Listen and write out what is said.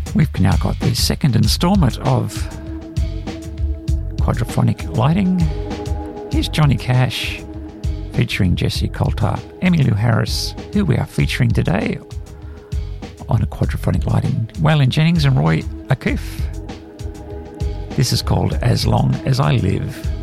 We've now got the second instalment of Quadraphonic Lighting. Here's Johnny Cash featuring Jesse Coulter, Emmylou Harris, who we are featuring today on a Quadraphonic Lighting, Waylon Jennings and Roy O'Keefe. This is called As Long As I Live.